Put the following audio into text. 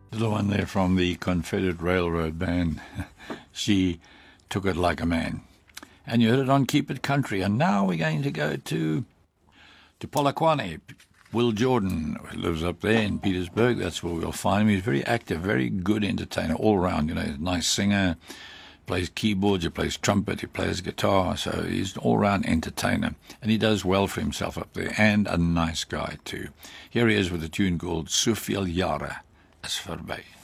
The one there from the Confederate Railroad Band. She took it like a man. And you heard it on Keep It Country. And now we're going to go to Polokwane. Will Jordan lives up there in Petersburg. That's where we'll find him. He's very active, very good entertainer all round. He's a nice singer, plays keyboards, he plays trumpet, he plays guitar. So he's an all-round entertainer. And he does well for himself up there. And a nice guy too. Here he is with a tune called Soveel Jare is Verby.